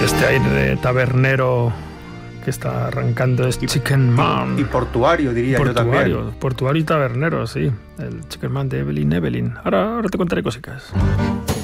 este aire tabernero que está arrancando es Chicken Man. Y portuario, diría yo también. Portuario y tabernero, sí. El Chicken Man de Evelyn. Ahora te contaré cositas.